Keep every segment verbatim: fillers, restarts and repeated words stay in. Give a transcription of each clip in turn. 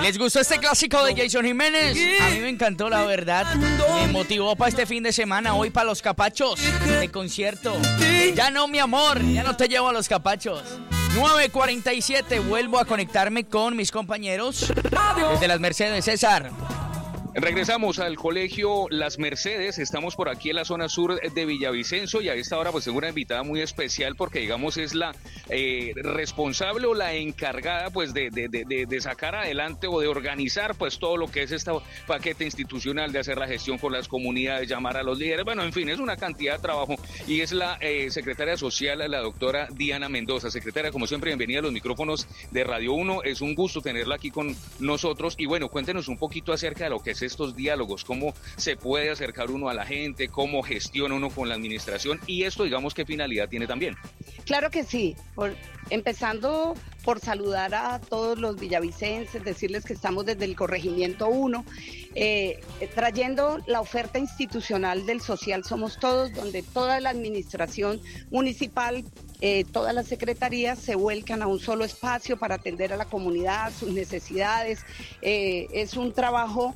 ¿Les gustó este clásico de Jason Jiménez? A mí me encantó, la verdad. Me motivó para este fin de semana, hoy para los capachos de concierto. Ya no, mi amor, ya no te llevo a los capachos. nueve cuarenta y siete, vuelvo a conectarme con mis compañeros desde las Mercedes. César. Regresamos al colegio Las Mercedes, estamos por aquí en la zona sur de Villavicencio y a esta hora pues tengo una invitada muy especial porque digamos es la eh, responsable o la encargada pues de, de, de, de sacar adelante o de organizar pues todo lo que es este paquete institucional, de hacer la gestión con las comunidades, llamar a los líderes, bueno, en fin, es una cantidad de trabajo y es la eh, secretaria social, la doctora Diana Mendoza. Secretaria, como siempre, bienvenida a los micrófonos de Radio uno, es un gusto tenerla aquí con nosotros y bueno, cuéntenos un poquito acerca de lo que es estos diálogos, cómo se puede acercar uno a la gente, cómo gestiona uno con la administración y esto, digamos, qué finalidad tiene también. Claro que sí, por, empezando por saludar a todos los villavicenses, decirles que estamos desde el corregimiento uno, eh, trayendo la oferta institucional del Social Somos Todos, donde toda la administración municipal, Eh, todas las secretarías se vuelcan a un solo espacio para atender a la comunidad, sus necesidades. Eh, es un trabajo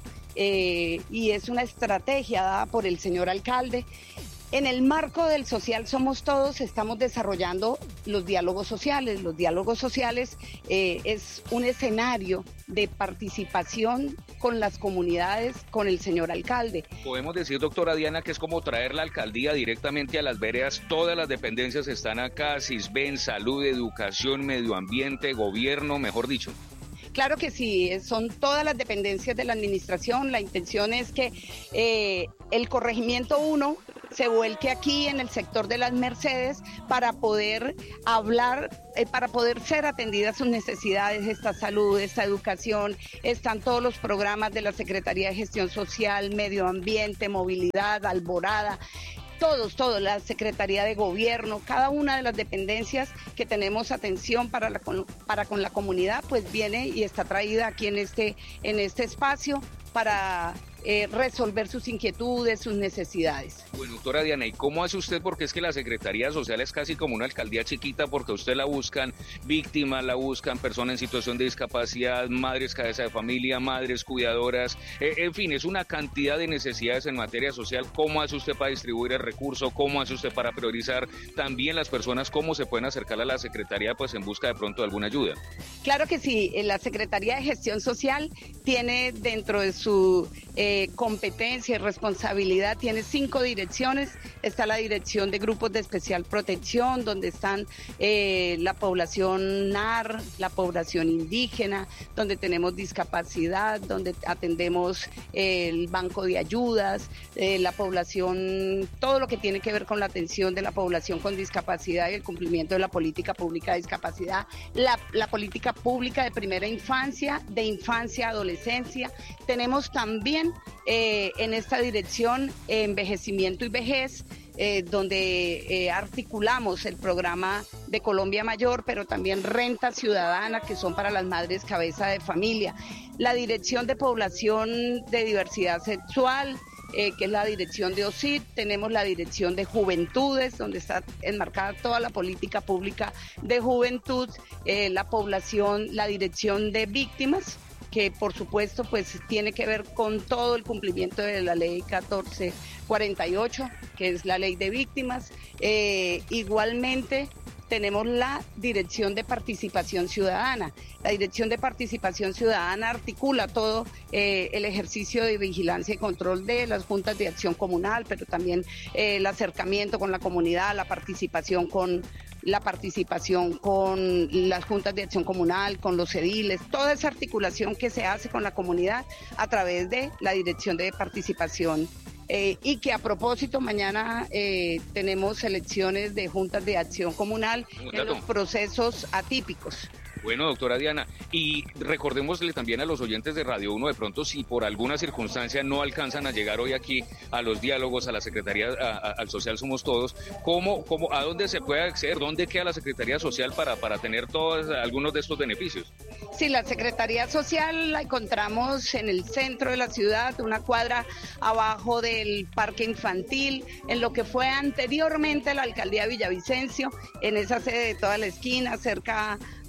eh, y es una estrategia dada por el señor alcalde. En el marco del Social Somos Todos estamos desarrollando los diálogos sociales. Los diálogos sociales eh, es un escenario de participación con las comunidades, con el señor alcalde. Podemos decir, doctora Diana, que es como traer la alcaldía directamente a las veredas. Todas las dependencias están acá, Sisben, salud, educación, medio ambiente, gobierno, mejor dicho. Claro que sí, son todas las dependencias de la administración. La intención es que eh, el corregimiento uno se vuelque aquí en el sector de las Mercedes para poder hablar, eh, para poder ser atendidas sus necesidades, esta salud, esta educación. Están todos los programas de la Secretaría de Gestión Social, Medio Ambiente, Movilidad, Alborada. Todos, todos, la Secretaría de Gobierno, cada una de las dependencias que tenemos atención para, la, para con la comunidad, pues viene y está traída aquí en este, en este espacio para eh, resolver sus inquietudes, sus necesidades. Bueno, doctora Diana, ¿y cómo hace usted? Porque es que la Secretaría Social es casi como una alcaldía chiquita, porque a usted la buscan víctimas, la buscan personas en situación de discapacidad, madres cabeza de familia, madres cuidadoras, eh, en fin, es una cantidad de necesidades en materia social. ¿Cómo hace usted para distribuir el recurso? ¿Cómo hace usted para priorizar también las personas? ¿Cómo se pueden acercar a la Secretaría pues en busca de pronto de alguna ayuda? Claro que sí, la Secretaría de Gestión Social tiene dentro de su eh, competencia y responsabilidad, tiene cinco direcciones. Está la dirección de grupos de especial protección, donde están eh, la población N A R, la población indígena, donde tenemos discapacidad, donde atendemos eh, el banco de ayudas, eh, la población, todo lo que tiene que ver con la atención de la población con discapacidad y el cumplimiento de la política pública de discapacidad, la, la política pública de primera infancia, de infancia, adolescencia. Tenemos también eh, en esta dirección eh, envejecimiento y vejez, Eh, donde eh, articulamos el programa de Colombia Mayor, pero también renta ciudadana, que son para las madres cabeza de familia. La Dirección de Población de Diversidad Sexual, eh, que es la dirección de O S I D. Tenemos la Dirección de Juventudes, donde está enmarcada toda la política pública de juventud, eh, la población, la Dirección de Víctimas, que por supuesto pues tiene que ver con todo el cumplimiento de la ley catorce cuarenta y ocho, que es la ley de víctimas. Eh, igualmente tenemos la Dirección de Participación Ciudadana. La Dirección de Participación Ciudadana articula todo eh, el ejercicio de vigilancia y control de las juntas de acción comunal, pero también eh, el acercamiento con la comunidad, la participación con la participación con las juntas de acción comunal, con los ediles, toda esa articulación que se hace con la comunidad a través de la Dirección de Participación. Eh, y que a propósito mañana eh, tenemos elecciones de juntas de acción comunal en los procesos atípicos. Bueno, doctora Diana, y recordémosle también a los oyentes de Radio uno, de pronto si por alguna circunstancia no alcanzan a llegar hoy aquí a los diálogos, a la Secretaría, a, a, al Social Somos Todos, ¿cómo, cómo, ¿a dónde se puede acceder? ¿Dónde queda la Secretaría Social para, para tener todos algunos de estos beneficios? Sí, la Secretaría Social la encontramos en el centro de la ciudad, una cuadra abajo del Parque Infantil, en lo que fue anteriormente la Alcaldía de Villavicencio, en esa sede de toda la esquina, cerca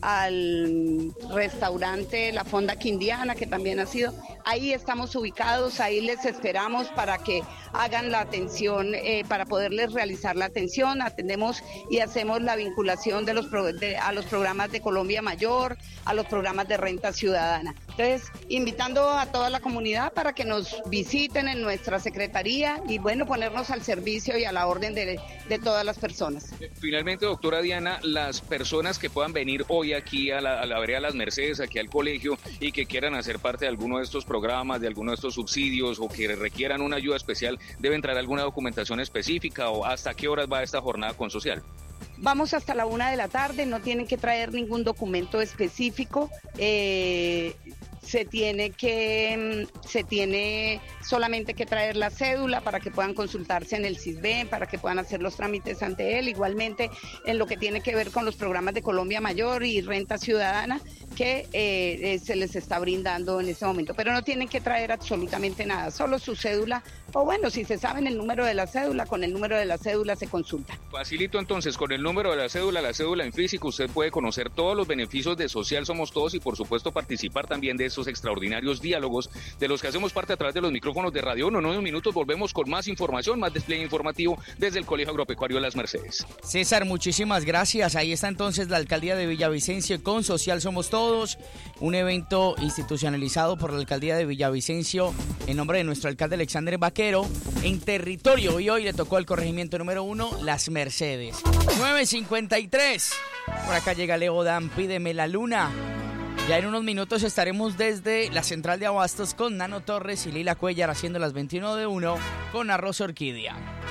al restaurante La Fonda Quindiana, que también ha sido. Ahí estamos ubicados, ahí les esperamos para que hagan la atención, eh, para poderles realizar la atención. Atendemos y hacemos la vinculación de los pro, de, a los programas de Colombia Mayor, a los programas de Renta Ciudadana. Entonces, invitando a toda la comunidad para que nos visiten en nuestra secretaría y, bueno, ponernos al servicio y a la orden de, de todas las personas. Finalmente, doctora Diana, las personas que puedan venir hoy aquí a la, a la vereda Las Mercedes, aquí al colegio, y que quieran hacer parte de alguno de estos programas, de alguno de estos subsidios, o que requieran una ayuda especial, ¿deben traer alguna documentación específica o hasta qué horas va esta jornada con social? Vamos hasta la una de la tarde, no tienen que traer ningún documento específico, eh, se tiene que, se tiene solamente que traer la cédula para que puedan consultarse en el CISBEN, para que puedan hacer los trámites ante él, igualmente en lo que tiene que ver con los programas de Colombia Mayor y Renta Ciudadana que eh, eh, se les está brindando en este momento, pero no tienen que traer absolutamente nada, solo su cédula, o bueno, si se saben el número de la cédula, con el número de la cédula se consulta. Facilito entonces, con el número de la cédula, la cédula en físico, usted puede conocer todos los beneficios de Social Somos Todos y por supuesto participar también de estos extraordinarios diálogos de los que hacemos parte a través de los micrófonos de Radio uno. En unos minutos volvemos con más información, más despliegue informativo desde el Colegio Agropecuario Las Mercedes. César, muchísimas gracias. Ahí está entonces la Alcaldía de Villavicencio con Social Somos Todos, un evento institucionalizado por la Alcaldía de Villavicencio en nombre de nuestro alcalde Alexander Vaquero en territorio, y hoy le tocó al corregimiento número uno, Las Mercedes. nueve cincuenta y tres. Por acá llega Leo Dan, pídeme la luna. Ya en unos minutos estaremos desde la central de Abastos con Nano Torres y Lila Cuellar haciendo las veintiuno de uno con Arroz Orquídea.